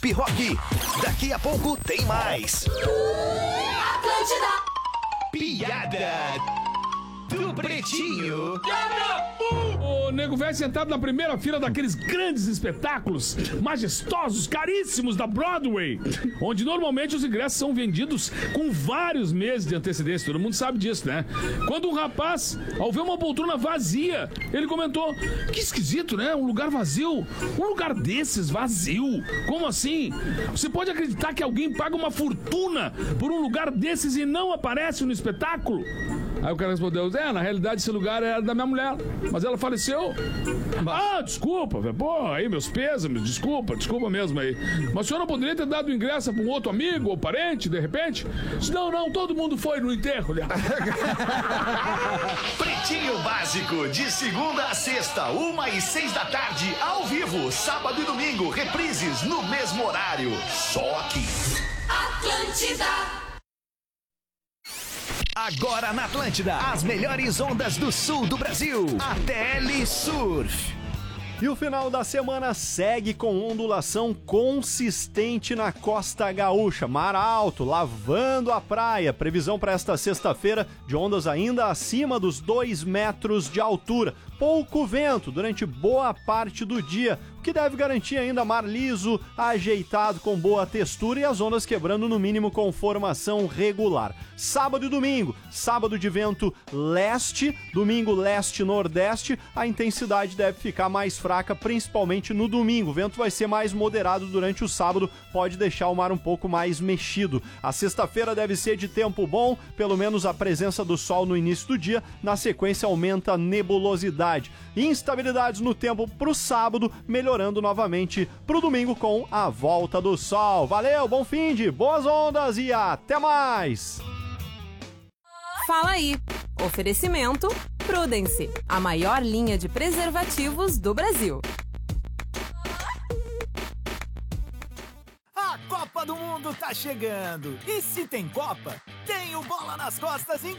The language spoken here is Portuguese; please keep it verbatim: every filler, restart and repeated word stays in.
Pop Rock. Daqui a pouco tem mais. Atlântida. Piada do Pretinho. O nego velho sentado na primeira fila daqueles grandes espetáculos majestosos, caríssimos da Broadway, onde normalmente os ingressos são vendidos com vários meses de antecedência. Todo mundo sabe disso, né? Quando um rapaz, ao ver uma poltrona vazia, ele comentou: que esquisito, né? Um lugar vazio. Um lugar desses vazio. Como assim? Você pode acreditar que alguém paga uma fortuna por um lugar desses e não aparece no espetáculo? Aí o cara respondeu: é, na realidade esse lugar era da minha mulher, mas ela faleceu. Ah, desculpa, velho. Pô, aí meus pêsames, desculpa, desculpa mesmo aí. Mas o senhor não poderia ter dado ingresso pra um outro amigo ou parente, de repente? Não, não, todo mundo foi no enterro, né? Pretinho Básico, de segunda a sexta, uma e seis da tarde, ao vivo, sábado e domingo, reprises no mesmo horário. Só aqui. Atlântida. Agora na Atlântida, as melhores ondas do sul do Brasil. A T L Surf. E o final da semana segue com ondulação consistente na costa gaúcha. Mar alto, lavando a praia. Previsão para esta sexta-feira de ondas ainda acima dos dois metros de altura. Pouco vento durante boa parte do dia, o que deve garantir ainda mar liso, ajeitado, com boa textura e as ondas quebrando no mínimo com formação regular. Sábado e domingo, sábado de vento leste, domingo leste-nordeste, a intensidade deve ficar mais fraca, principalmente no domingo. O vento vai ser mais moderado durante o sábado, pode deixar o mar um pouco mais mexido. A sexta-feira deve ser de tempo bom, pelo menos a presença do sol no início do dia, na sequência aumenta a nebulosidade. Instabilidades no tempo pro sábado, melhorando novamente pro domingo com a volta do sol. Valeu, bom fim de boas ondas e até mais! Fala aí! Oferecimento Prudence, a maior linha de preservativos do Brasil. A Copa do Mundo tá chegando! E se tem Copa, tem o Bola nas Costas em